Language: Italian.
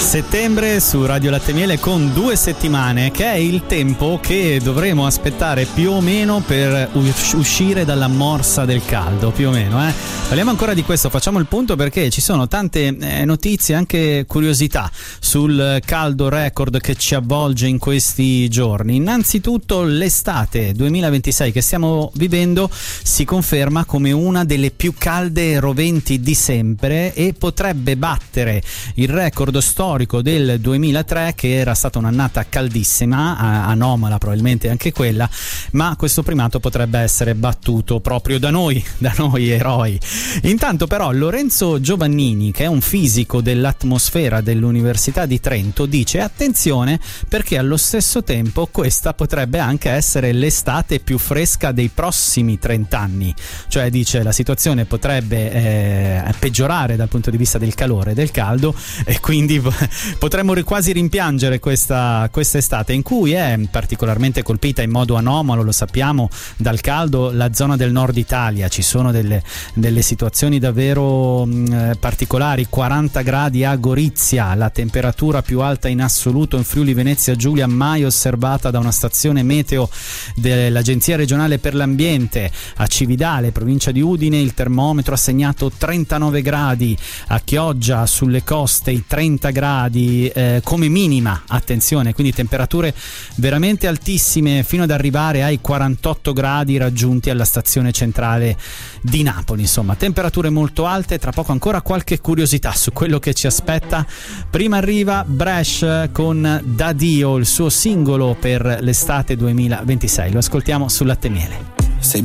Settembre su Radio Latte Miele con 2 settimane, che è il tempo che dovremo aspettare più o meno per uscire dalla morsa del caldo, più o meno. Parliamo ancora di questo, facciamo il punto perché ci sono tante notizie, anche curiosità sul caldo record che ci avvolge in questi giorni. Innanzitutto l'estate 2026 che stiamo vivendo si conferma come una delle più calde e roventi di sempre e potrebbe battere il record storico del 2003, che era stata un'annata caldissima, anomala probabilmente anche quella, ma questo primato potrebbe essere battuto proprio da noi eroi. Intanto però Lorenzo Giovannini, che è un fisico dell'atmosfera dell'Università di Trento, dice attenzione perché allo stesso tempo questa potrebbe anche essere l'estate più fresca dei prossimi 30 anni, cioè dice la situazione potrebbe peggiorare dal punto di vista del calore, del caldo, e quindi potremmo quasi rimpiangere questa estate, in cui è particolarmente colpita in modo anomalo, lo sappiamo, dal caldo la zona del nord Italia. Ci sono delle situazioni davvero particolari. 40 gradi a Gorizia, la temperatura più alta in assoluto in Friuli Venezia Giulia mai osservata da una stazione meteo dell'Agenzia regionale per l'ambiente. A Cividale, provincia di Udine, il termometro ha segnato 39 gradi, a Chioggia sulle coste i 30 gradi come minima, attenzione, quindi temperature veramente altissime fino ad arrivare ai 48 gradi raggiunti alla stazione centrale di Napoli. Insomma, temperature molto alte. Tra poco ancora qualche curiosità su quello che ci aspetta. Prima arriva Bresh con Da Dio, il suo singolo per l'estate 2026. Lo ascoltiamo su Latte Miele. Sei